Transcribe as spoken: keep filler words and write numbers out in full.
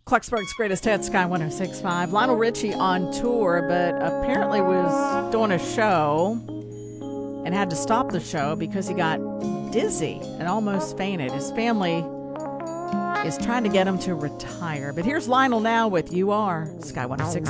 Clarksburg's Greatest Hits, Sky one oh six point five. Lionel Richie on tour, but apparently was doing a show and had to stop the show because he got dizzy and almost fainted. His family is trying to get him to retire. But here's Lionel now with You Are, Sky one oh six point five.